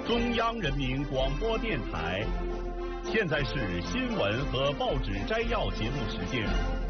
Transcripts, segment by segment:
中央人民广播电台。现在是新闻和报纸摘要节目时间。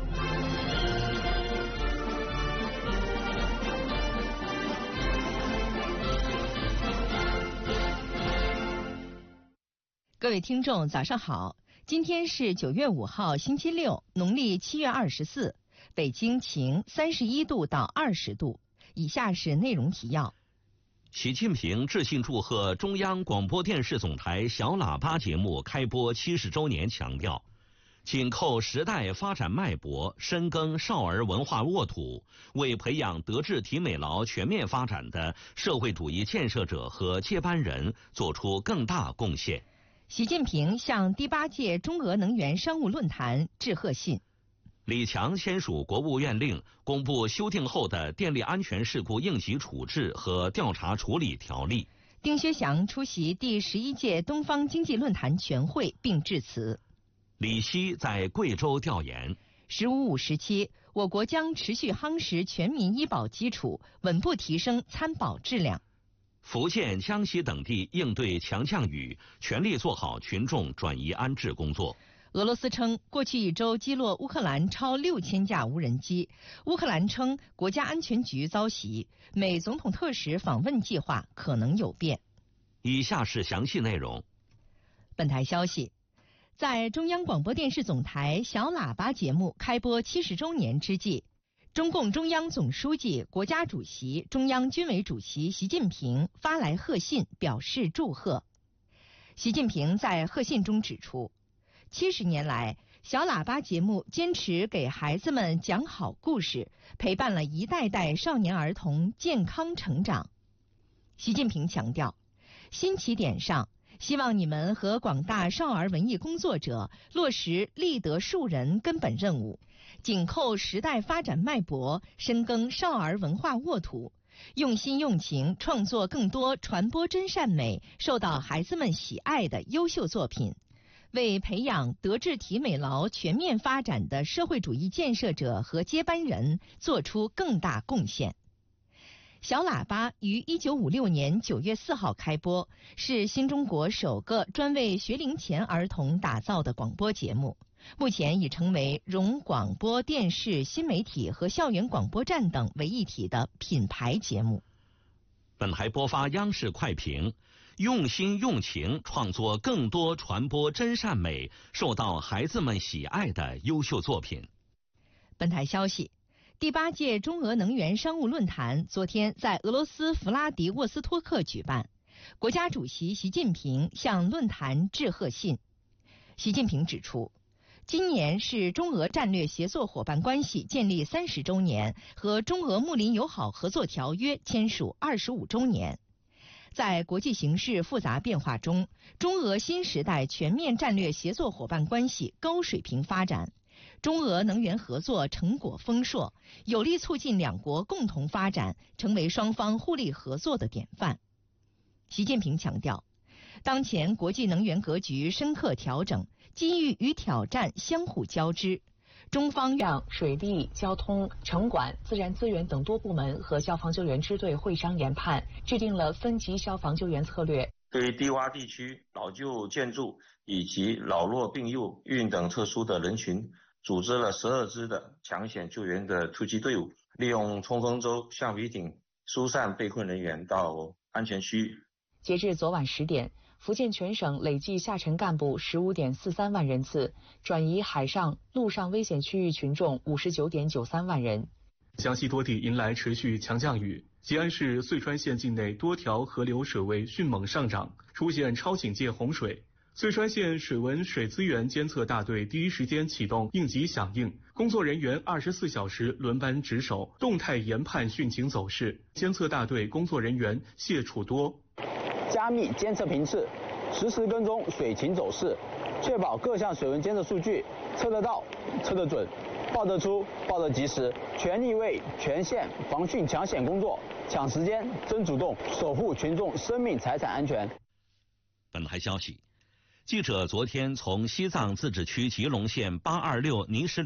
各位听众，早上好！今天是9月5号，星期六，农历7月24，北京晴，31度到20度。以下是内容提要。 习近平致信祝贺中央广播电视总台小喇叭节目开播70周年，强调紧扣时代发展脉搏，深耕少儿文化沃土，为培养德智体美劳全面发展的社会主义建设者和接班人做出更大贡献。 习近平向第8届中俄能源商务论坛致贺信。 李强签署国务院令，公布修订后的电力安全事故应急处置和调查处理条例。 丁薛祥出席第11届东方经济论坛全会并致辞。 李希在贵州调研。 15.5时期，我国将持续夯实全民医保基础，稳步提升参保质量。 福建、江西等地应对强降雨，全力做好群众转移安置工作。 俄罗斯称，过去1周击落乌克兰超6000架无人机。乌克兰称，国家安全局遭袭，美总统特使访问计划可能有变。 以下是详细内容。 本台消息，在中央广播电视总台小喇叭节目开播70周年之际，中共中央总书记、国家主席、中央军委主席习近平发来贺信，表示祝贺。习近平在贺信中指出，70年来，小喇叭节目坚持给孩子们讲好故事，陪伴了一代代少年儿童健康成长。习近平强调，新起点上，希望你们和广大少儿文艺工作者落实立德树人根本任务，紧扣时代发展脉搏，深耕少儿文化沃土，用心用情创作更多传播真善美、受到孩子们喜爱的优秀作品，为培养德智体美劳全面发展的社会主义建设者和接班人做出更大贡献。小喇叭于1956年9月4号开播，是新中国首个专为学龄前儿童打造的广播节目，目前已成为融广播电视、新媒体和校园广播站等为一体的品牌节目。 本台播发央视快评，用心用情创作更多传播真善美、受到孩子们喜爱的优秀作品。 本台消息，第8届中俄能源商务论坛昨天在俄罗斯弗拉迪沃斯托克举办，国家主席习近平向论坛致贺信。习近平指出，今年是中俄战略协作伙伴关系建立30周年和中俄睦邻友好合作条约签署25周年。在国际形势复杂变化中，中俄新时代全面战略协作伙伴关系高水平发展，中俄能源合作成果丰硕，有力促进两国共同发展，成为双方互利合作的典范。习近平强调，当前国际能源格局深刻调整，机遇与挑战相互交织，中方让水利、交通、城管、自然资源等多部门和消防救援支队会商研判，制定了分级消防救援策略。 对低洼地区、老旧建筑以及老弱病幼、孕等特殊的人群，组织了12支的抢险救援的突击队伍，利用冲锋舟、橡皮艇疏散被困人员到安全区域。 截至昨晚10点，福建全省累计下沉干部15.43万人次，转移海上、陆上危险区域群众59.93万人。 江西多地迎来持续强降雨，吉安市遂川县境内多条河流水位迅猛上涨，出现超警戒洪水。遂川县水文水资源监测大队第一时间启动应急响应，工作人员24小时轮班值守，动态研判汛情走势。监测大队工作人员谢楚多， 加密监测频次，实时跟踪水情走势，确保各项水文监测数据测得到、测得准、报得出、报得及时，全力为全县防汛抢险工作抢时间、争主动，守护群众生命财产安全。 本台消息，记者昨天从西藏自治区吉隆县826泥石